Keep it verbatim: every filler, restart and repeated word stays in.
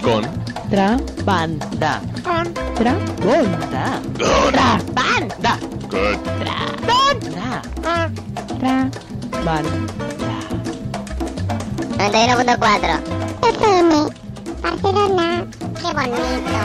Contrabanda. Contrabanda. Contrabanda. Contrabanda. Contrabanda. noventa y uno punto cuatro. F M, Barcelona. Qué bonito.